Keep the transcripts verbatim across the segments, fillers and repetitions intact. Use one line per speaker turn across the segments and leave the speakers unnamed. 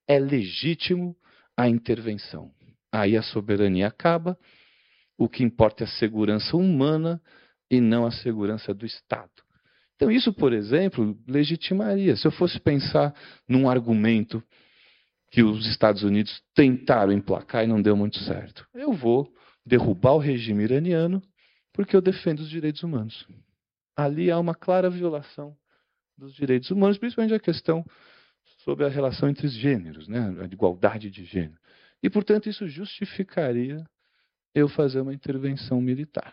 é legítimo a intervenção. Aí a soberania acaba, o que importa é a segurança humana e não a segurança do Estado. Então isso, por exemplo, legitimaria. Se eu fosse pensar num argumento que os Estados Unidos tentaram emplacar e não deu muito certo, eu vou derrubar o regime iraniano porque eu defendo os direitos humanos. Ali há uma clara violação dos direitos humanos, principalmente a questão sobre a relação entre os gêneros, né? A igualdade de gênero. E, portanto, isso justificaria eu fazer uma intervenção militar.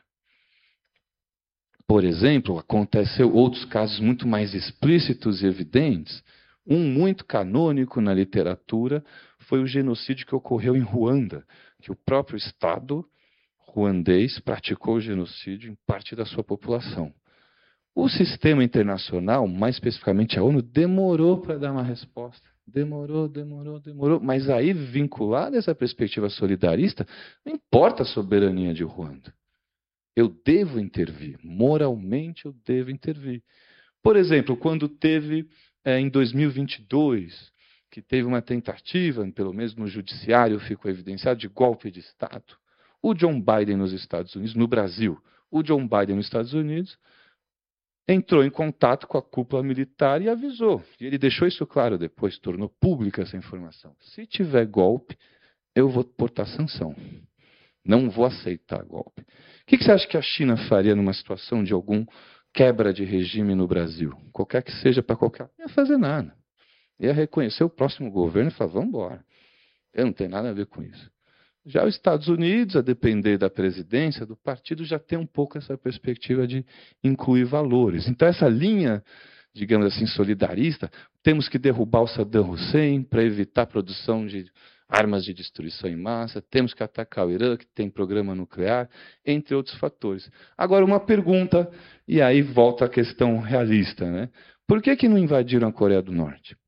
Por exemplo, aconteceu outros casos muito mais explícitos e evidentes. Um muito canônico na literatura foi o genocídio que ocorreu em Ruanda, que o próprio Estado ruandês praticou o genocídio em parte da sua população. O sistema internacional, mais especificamente a ONU, demorou para dar uma resposta. Demorou, demorou, demorou. Mas aí, vinculado a essa perspectiva solidarista, não importa a soberania de Ruanda. Eu devo intervir. Moralmente, eu devo intervir. Por exemplo, quando teve, é, em dois mil e vinte e dois, que teve uma tentativa, pelo menos no judiciário ficou evidenciado, de golpe de Estado, o John Biden nos Estados Unidos, no Brasil, o John Biden nos Estados Unidos, entrou em contato com a cúpula militar e avisou. E ele deixou isso claro depois, tornou pública essa informação. Se tiver golpe, eu vou portar sanção. Não vou aceitar golpe. O que você acha que a China faria numa situação de algum quebra de regime no Brasil? Qualquer que seja para qualquer... Não ia fazer nada. Ia reconhecer o próximo governo e falar, vamos embora. Eu não tenho nada a ver com isso. Já os Estados Unidos, a depender da presidência, do partido, já tem um pouco essa perspectiva de incluir valores. Então, essa linha, digamos assim, solidarista, temos que derrubar o Saddam Hussein para evitar a produção de armas de destruição em massa, temos que atacar o Irã, que tem programa nuclear, entre outros fatores. Agora, uma pergunta, e aí volta a questão realista, né? Por que que não invadiram a Coreia do Norte?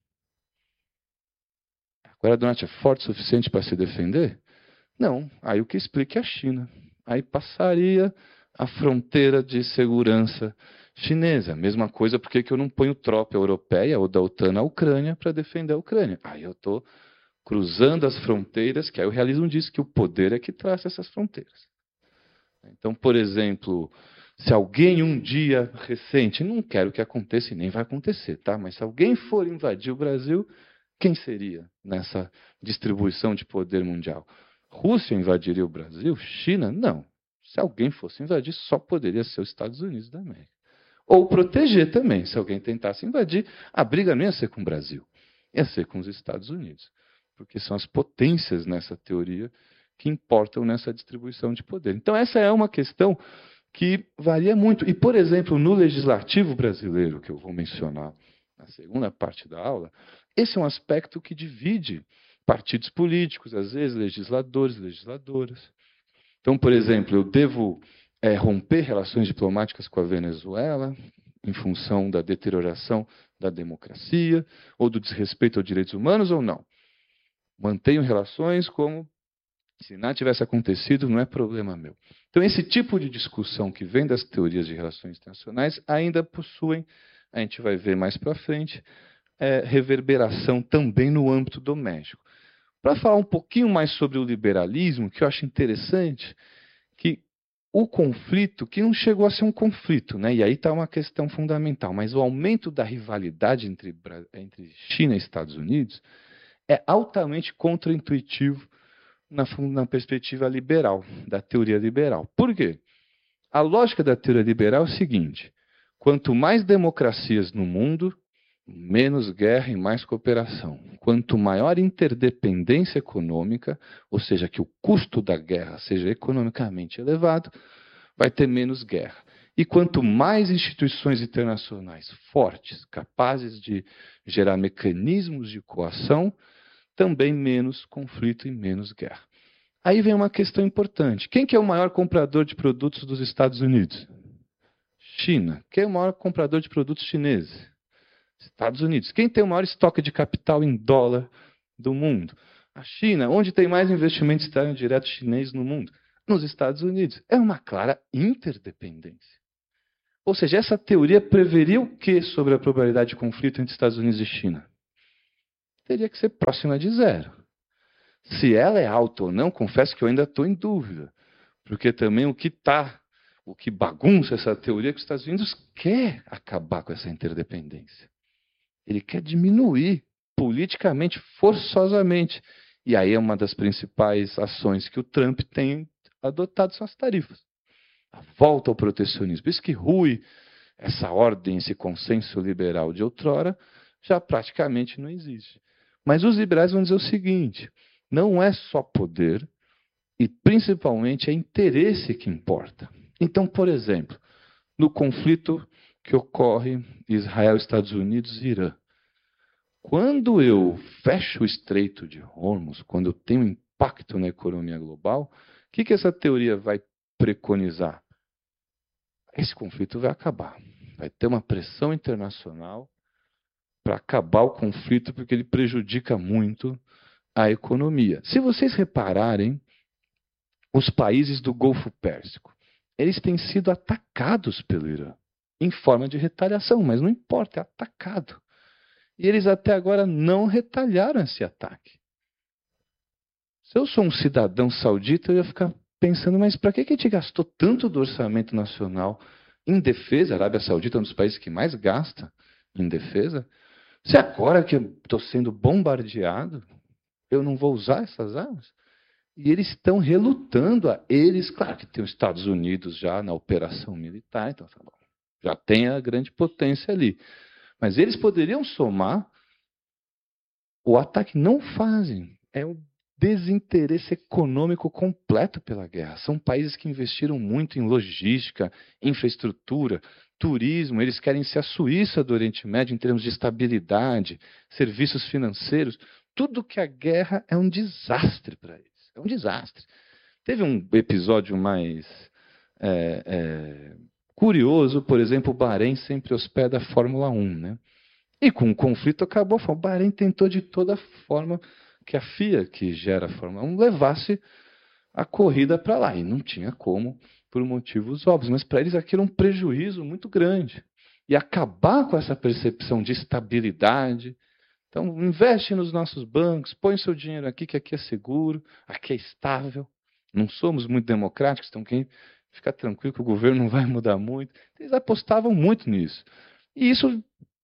A Coreia do Norte é forte o suficiente para se defender? Não, aí o que explica é a China. Aí passaria a fronteira de segurança chinesa. Mesma coisa, por que eu não ponho tropa europeia ou da OTAN na Ucrânia para defender a Ucrânia? Aí eu estou cruzando as fronteiras, que aí o realismo diz que o poder é que traça essas fronteiras. Então, por exemplo, se alguém um dia recente, não quero que aconteça e nem vai acontecer, tá? Mas se alguém for invadir o Brasil, quem seria nessa distribuição de poder mundial? Rússia invadiria o Brasil? China? Não. Se alguém fosse invadir, só poderia ser os Estados Unidos da América. Ou proteger também. Se alguém tentasse invadir, a briga não ia ser com o Brasil, ia ser com os Estados Unidos. Porque são as potências nessa teoria que importam nessa distribuição de poder. Então, essa é uma questão que varia muito. E, por exemplo, no legislativo brasileiro, que eu vou mencionar na segunda parte da aula, esse é um aspecto que divide partidos políticos, às vezes legisladores, legisladoras. Então, por exemplo, eu devo é, romper relações diplomáticas com a Venezuela em função da deterioração da democracia ou do desrespeito aos direitos humanos ou não? Mantenho relações como se nada tivesse acontecido, não é problema meu. Então, esse tipo de discussão que vem das teorias de relações internacionais ainda possuem, a gente vai ver mais para frente, é, reverberação também no âmbito doméstico. Para falar um pouquinho mais sobre o liberalismo, que eu acho interessante, que o conflito, que não chegou a ser um conflito, né? E aí está uma questão fundamental, mas o aumento da rivalidade entre, entre China e Estados Unidos é altamente contraintuitivo na, na perspectiva liberal, da teoria liberal. Por quê? A lógica da teoria liberal é o seguinte: quanto mais democracias no mundo, menos guerra e mais cooperação. Quanto maior interdependência econômica, ou seja, que o custo da guerra seja economicamente elevado, vai ter menos guerra. E quanto mais instituições internacionais fortes, capazes de gerar mecanismos de coação, também menos conflito e menos guerra. Aí vem uma questão importante. Quem que é o maior comprador de produtos dos Estados Unidos? China. Quem é o maior comprador de produtos chineses? Estados Unidos. Quem tem o maior estoque de capital em dólar do mundo? A China. Onde tem mais investimento externo direto chinês no mundo? Nos Estados Unidos. É uma clara interdependência. Ou seja, essa teoria preveria o que sobre a probabilidade de conflito entre Estados Unidos e China? teria que ser próxima de zero. Se ela é alta ou não, confesso que eu ainda estou em dúvida. Porque também o que está, o que bagunça essa teoria é que os Estados Unidos quer acabar com essa interdependência. Ele quer diminuir politicamente, forçosamente. E aí é uma das principais ações que o Trump tem adotado são as tarifas. A volta ao protecionismo. Isso que rui essa ordem, esse consenso liberal de outrora, já praticamente não existe. Mas os liberais vão dizer o seguinte, não é só poder, e principalmente é interesse que importa. Então, por exemplo, no conflito que ocorre Israel, Estados Unidos e Irã, quando eu fecho o Estreito de Hormuz, quando eu tenho impacto na economia global, o que, que essa teoria vai preconizar? Esse conflito vai acabar. Vai ter uma pressão internacional para acabar o conflito, porque ele prejudica muito a economia. Se vocês repararem, os países do Golfo Pérsico, eles têm sido atacados pelo Irã, em forma de retaliação, mas não importa, é atacado. E eles até agora não retalharam esse ataque. Se eu sou um cidadão saudita, eu ia ficar pensando, mas para que a gente gastou tanto do orçamento nacional em defesa? A Arábia Saudita é um dos países que mais gasta em defesa. Se agora que eu estou sendo bombardeado, eu não vou usar essas armas? E eles estão relutando a eles. Claro que tem os Estados Unidos já na operação militar, então tá bom, já tem a grande potência ali. Mas eles poderiam somar o ataque. Não fazem. É o desinteresse econômico completo pela guerra. São países que investiram muito em logística, infraestrutura, turismo. Eles querem ser a Suíça do Oriente Médio em termos de estabilidade, serviços financeiros. Tudo que a guerra é um desastre para eles. É um desastre. Teve um episódio mais é, é, curioso, por exemplo, o Bahrein sempre hospeda a Fórmula um, né? E com o conflito acabou, o Bahrein tentou de toda forma que a F I A, que gera a Fórmula um, levasse a corrida para lá. E não tinha como, por motivos óbvios. Mas para eles aquilo é um prejuízo muito grande. E acabar com essa percepção de estabilidade. Então, investe nos nossos bancos, põe seu dinheiro aqui, que aqui é seguro, aqui é estável. Não somos muito democráticos, então quem fica tranquilo que o governo não vai mudar muito. Eles apostavam muito nisso. E isso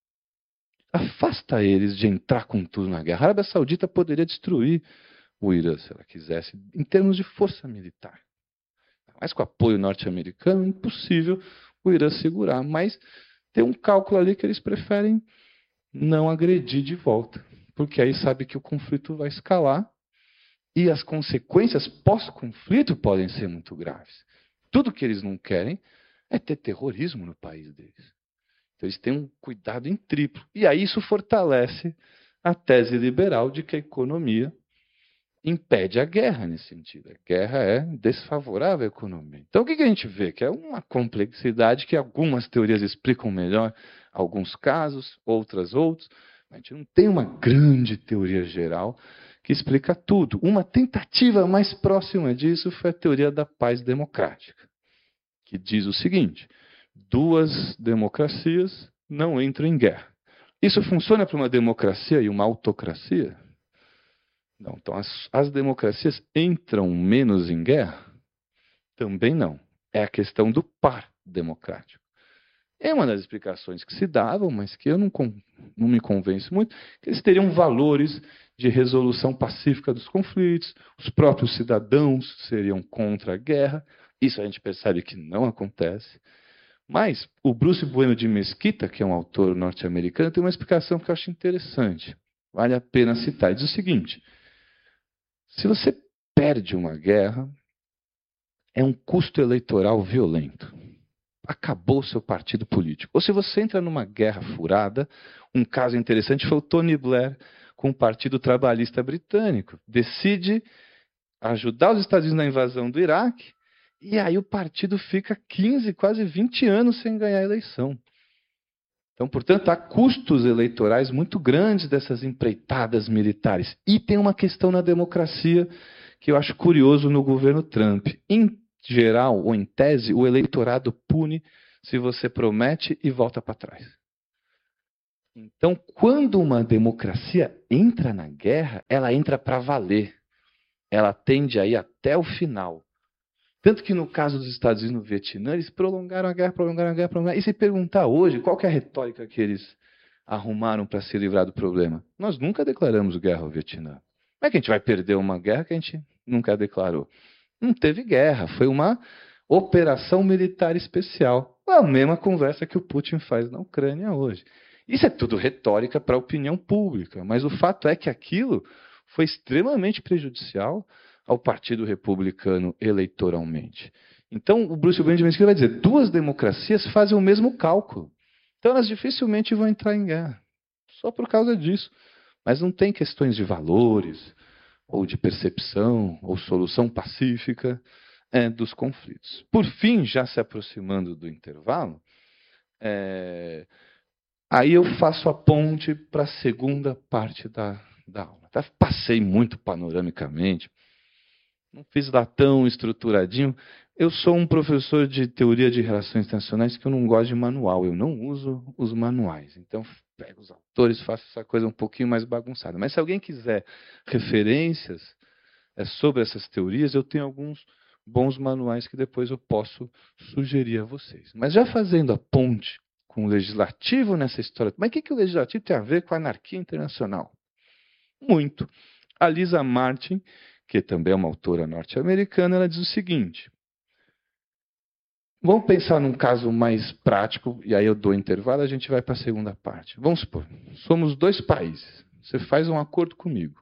afasta eles de entrar com tudo na guerra. A Arábia Saudita poderia destruir o Irã, se ela quisesse, em termos de força militar. Mas com apoio norte-americano, impossível o Irã segurar. Mas tem um cálculo ali que eles preferem não agredir de volta, porque aí sabe que o conflito vai escalar e as consequências pós-conflito podem ser muito graves. Tudo que eles não querem é ter terrorismo no país deles. Então eles têm um cuidado em triplo. E aí isso fortalece a tese liberal de que a economia impede a guerra nesse sentido. A guerra é desfavorável à economia. Então o que a gente vê? Que é uma complexidade que algumas teorias explicam melhor alguns casos, outras outros. A gente não tem uma grande teoria geral que explica tudo. Uma tentativa mais próxima disso foi a teoria da paz democrática, que diz o seguinte: duas democracias não entram em guerra. Isso funciona para uma democracia e uma autocracia? Não. Então, as, as democracias entram menos em guerra? Também não. É a questão do par democrático. É uma das explicações que se davam, mas que eu não, não me convenço muito, que eles teriam valores de resolução pacífica dos conflitos, os próprios cidadãos seriam contra a guerra. Isso a gente percebe que não acontece. Mas o Bruce Bueno de Mesquita, que é um autor norte-americano, tem uma explicação que eu acho interessante. Vale a pena citar. Ele diz o seguinte: se você perde uma guerra, é um custo eleitoral violento. Acabou o seu partido político. Ou se você entra numa guerra furada, um caso interessante foi o Tony Blair com o Partido Trabalhista Britânico. Decide ajudar os Estados Unidos na invasão do Iraque, e aí o partido fica quinze, quase vinte anos sem ganhar a eleição. Então, portanto, há custos eleitorais muito grandes dessas empreitadas militares. E tem uma questão na democracia que eu acho curioso no governo Trump. Em geral, ou em tese, o eleitorado pune se você promete e volta para trás. Então, quando uma democracia entra na guerra, ela entra para valer. Ela tende a ir até o final. Tanto que no caso dos Estados Unidos no Vietnã, eles prolongaram a guerra, prolongaram a guerra, prolongaram. E se perguntar hoje, qual que é a retórica que eles arrumaram para se livrar do problema? Nós nunca declaramos guerra ao Vietnã. Como é que a gente vai perder uma guerra que a gente nunca declarou? Não teve guerra, foi uma operação militar especial. A mesma conversa que o Putin faz na Ucrânia hoje. Isso é tudo retórica para a opinião pública, mas o fato é que aquilo foi extremamente prejudicial ao Partido Republicano eleitoralmente. Então, o Bruce Benjamin vai dizer, duas democracias fazem o mesmo cálculo. Então, elas dificilmente vão entrar em guerra. Só por causa disso. Mas não tem questões de valores, ou de percepção, ou solução pacífica é, dos conflitos. Por fim, já se aproximando do intervalo, é, aí eu faço a ponte para a segunda parte da, da aula. Tá? Passei muito panoramicamente, não fiz lá tão estruturadinho. Eu sou um professor de teoria de relações internacionais que eu não gosto de manual, eu não uso os manuais. Então, pego os autores, faço essa coisa um pouquinho mais bagunçada. Mas se alguém quiser referências é, sobre essas teorias, eu tenho alguns bons manuais que depois eu posso sugerir a vocês. Mas já fazendo a ponte com o legislativo nessa história, mas o que, que o legislativo tem a ver com a anarquia internacional? Muito. A Lisa Martin, que também é uma autora norte-americana, ela diz o seguinte: vamos pensar num caso mais prático, e aí eu dou intervalo e a gente vai para a segunda parte. Vamos supor, somos dois países. Você faz um acordo comigo.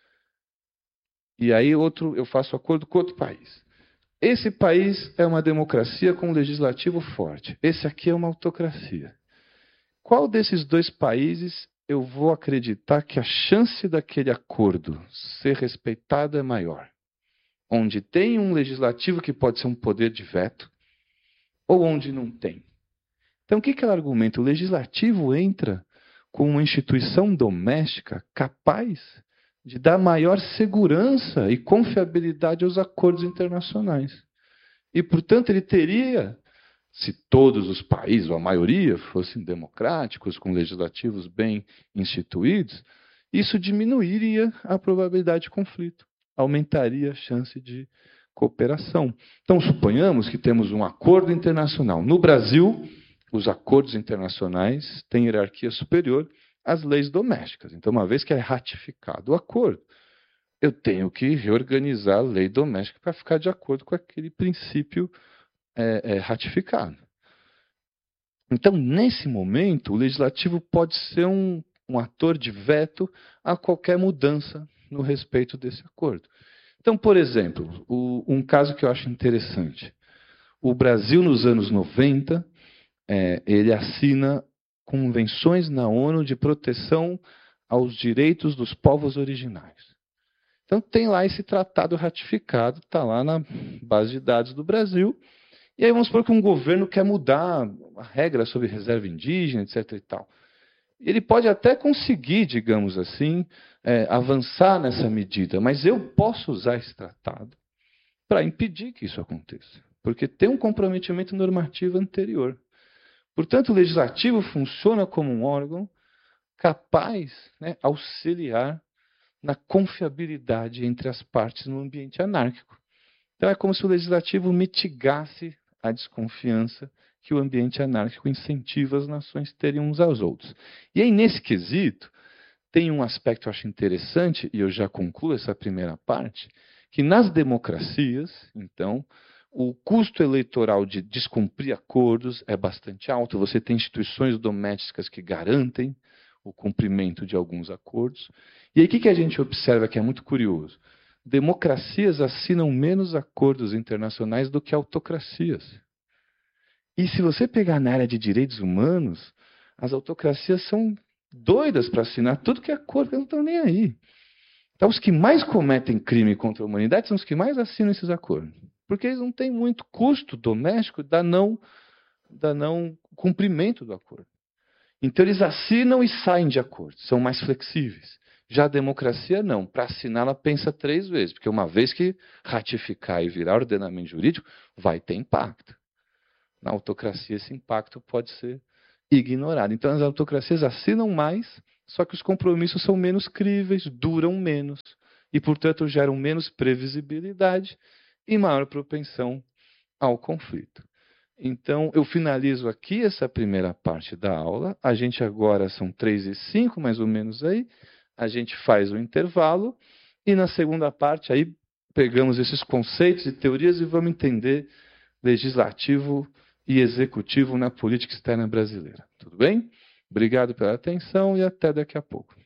E aí outro, eu faço acordo com outro país. Esse país é uma democracia com um legislativo forte. Esse aqui é uma autocracia. Qual desses dois países eu vou acreditar que a chance daquele acordo ser respeitado é maior? Onde tem um legislativo que pode ser um poder de veto, ou onde não tem? Então, o que, que ela argumenta? O legislativo entra com uma instituição doméstica capaz de dar maior segurança e confiabilidade aos acordos internacionais. E, portanto, ele teria, se todos os países, ou a maioria, fossem democráticos, com legislativos bem instituídos, isso diminuiria a probabilidade de conflito, aumentaria a chance de cooperação. Então, suponhamos que temos um acordo internacional. No Brasil, os acordos internacionais têm hierarquia superior às leis domésticas. Então, uma vez que é ratificado o acordo, eu tenho que reorganizar a lei doméstica para ficar de acordo com aquele princípio é, é, ratificado. Então, nesse momento, o legislativo pode ser um, um ator de veto a qualquer mudança no respeito desse acordo. Então, por exemplo, o, um caso que eu acho interessante. O Brasil, nos anos noventa, é, ele assina convenções na ONU de proteção aos direitos dos povos originários. Então, tem lá esse tratado ratificado, está lá na base de dados do Brasil. E aí vamos supor que um governo quer mudar a regra sobre reserva indígena, etc e tal. Ele pode até conseguir, digamos assim, é, avançar nessa medida, mas eu posso usar esse tratado para impedir que isso aconteça, porque tem um comprometimento normativo anterior. Portanto, o legislativo funciona como um órgão capaz, né, auxiliar na confiabilidade entre as partes no ambiente anárquico. Então, é como se o legislativo mitigasse a desconfiança que o ambiente anárquico incentiva as nações terem uns aos outros. E aí, nesse quesito, tem um aspecto que eu acho interessante, e eu já concluo essa primeira parte, que nas democracias, então, o custo eleitoral de descumprir acordos é bastante alto. Você tem instituições domésticas que garantem o cumprimento de alguns acordos. E aí, o que a gente observa que é muito curioso? Democracias assinam menos acordos internacionais do que autocracias. E se você pegar na área de direitos humanos, as autocracias são doidas para assinar tudo que é acordo, eles não estão nem aí. Então, os que mais cometem crime contra a humanidade são os que mais assinam esses acordos. Porque eles não têm muito custo doméstico da não, da não cumprimento do acordo. Então, eles assinam e saem de acordo, são mais flexíveis. Já a democracia, não. Para assinar, ela pensa três vezes, porque uma vez que ratificar e virar ordenamento jurídico, vai ter impacto. Na autocracia, esse impacto pode ser ignorada. Então, as autocracias assinam mais, só que os compromissos são menos críveis, duram menos, e, portanto, geram menos previsibilidade e maior propensão ao conflito. Então, eu finalizo aqui essa primeira parte da aula. A gente agora são três e cinco, mais ou menos aí. A gente faz o intervalo e na segunda parte aí pegamos esses conceitos e teorias e vamos entender legislativo e executivo na política externa brasileira. Tudo bem? Obrigado pela atenção e até daqui a pouco.